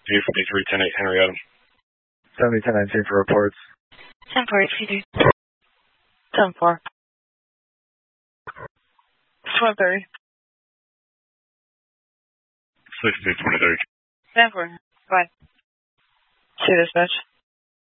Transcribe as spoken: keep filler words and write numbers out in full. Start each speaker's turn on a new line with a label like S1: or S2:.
S1: D forty-three, ten eight, Henrietta.
S2: seventy, ten nineteen for reports.
S3: ten four, H P D. ten four. twelve thirty.
S1: sixty, twenty-three.
S3: ten four. Bye. See dispatch.